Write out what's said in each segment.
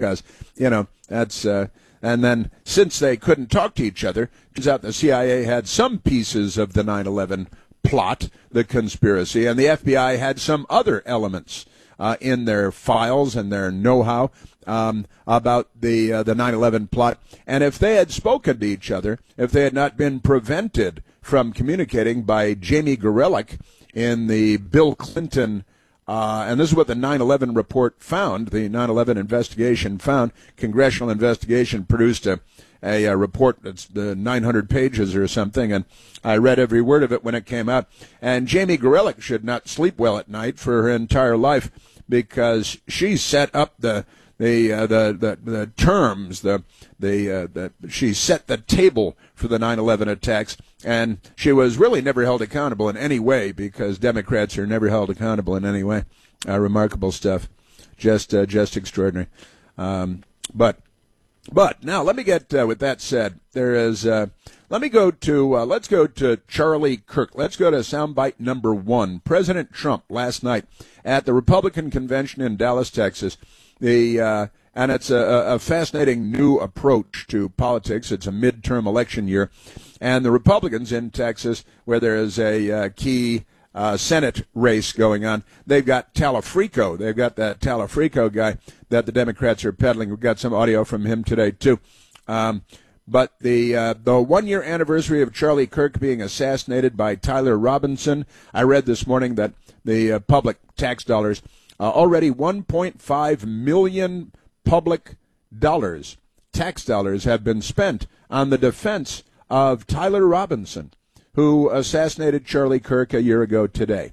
because, that's and then since they couldn't talk to each other, turns out the CIA had some pieces of the 9/11 plot, the conspiracy, and the FBI had some other elements in their files and their know-how about the 9/11 plot. And if they had spoken to each other, if they had not been prevented from communicating by Jamie Gorelick in the Bill Clinton, and this is what the 9/11 report found, the 9/11 investigation found, congressional investigation produced a report that's 900 pages or something, and I read every word of it when it came out. And Jamie Gorelick should not sleep well at night for her entire life because she set up the terms, she set the table for the 9/11 attacks, and she was really never held accountable in any way because Democrats are never held accountable in any way. Remarkable stuff, just extraordinary. But now let me get with that said, there is. Let's go to Charlie Kirk. Let's go to soundbite number 1. President Trump last night at the Republican convention in Dallas, Texas. And it's a fascinating new approach to politics. It's a midterm election year, and the Republicans in Texas, where there is a key Senate race going on, they've got Talafrico. They've got that Talafrico guy that the Democrats are peddling. We've got some audio from him today too. But the 1-year anniversary of Charlie Kirk being assassinated by Tyler Robinson, I read this morning that the public tax dollars, already 1.5 million public dollars, tax dollars, have been spent on the defense of Tyler Robinson, who assassinated Charlie Kirk a year ago today.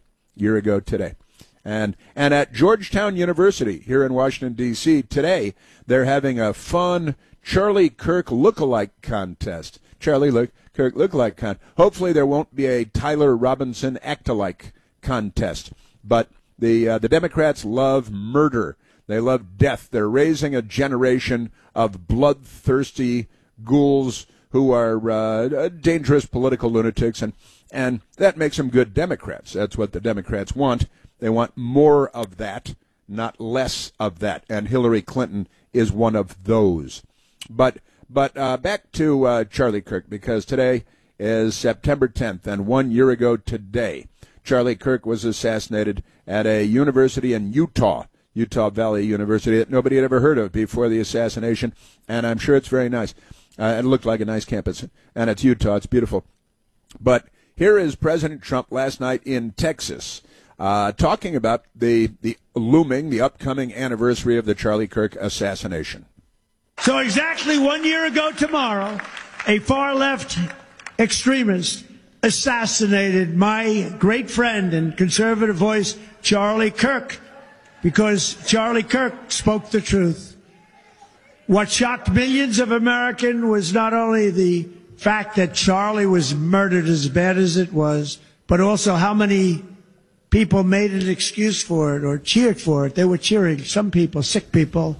And at Georgetown University here in Washington, D.C. today, they're having a fun Charlie Kirk lookalike contest. Kirk lookalike contest. Hopefully there won't be a Tyler Robinson act-alike contest. But the Democrats love murder. They love death. They're raising a generation of bloodthirsty ghouls who are dangerous political lunatics, and that makes them good Democrats. That's what the Democrats want. They want more of that, not less of that. And Hillary Clinton is one of those. But back to Charlie Kirk, because today is September 10th, and 1 year ago today, Charlie Kirk was assassinated at a university in Utah Valley University that nobody had ever heard of before the assassination, and I'm sure it's very nice. It looked like a nice campus, and it's Utah. It's beautiful. But here is President Trump last night in Texas talking about the upcoming anniversary of the Charlie Kirk assassination. So exactly 1 year ago tomorrow, a far-left extremist assassinated my great friend and conservative voice, Charlie Kirk, because Charlie Kirk spoke the truth. What shocked millions of Americans was not only the fact that Charlie was murdered as bad as it was, but also how many people made an excuse for it or cheered for it. They were cheering, some people, sick people.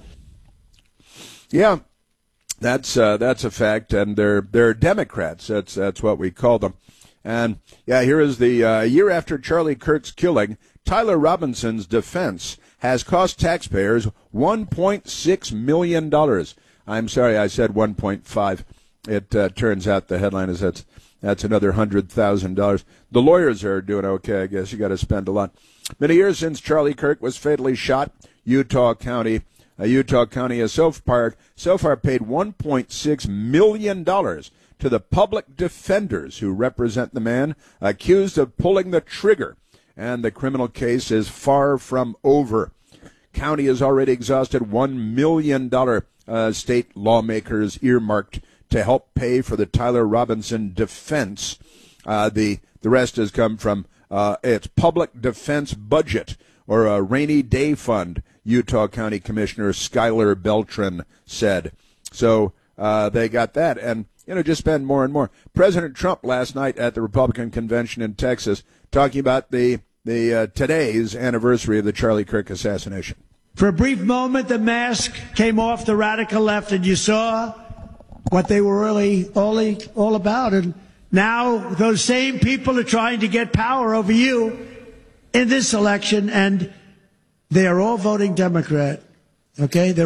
Yeah, that's a fact, and they're Democrats. That's what we call them. And yeah, here is the year after Charlie Kirk's killing. Tyler Robinson's defense has cost taxpayers $1.6 million. I'm sorry, I said 1.5. It turns out the headline is that's another $100,000. The lawyers are doing okay, I guess. You got to spend a lot. Many years since Charlie Kirk was fatally shot, Utah County has so far paid $1.6 million to the public defenders who represent the man accused of pulling the trigger, and the criminal case is far from over. County has already exhausted $1 million state lawmakers earmarked to help pay for the Tyler Robinson defense. The rest has come from its public defense budget, or a rainy day fund, Utah County Commissioner Skylar Beltran said. So they got that, and just spend more and more. President Trump last night at the Republican convention in Texas talking about the today's anniversary of the Charlie Kirk assassination. For a brief moment, the mask came off the radical left, and you saw what they were really all about. And now those same people are trying to get power over you in this election, and they are all voting Democrat. Okay?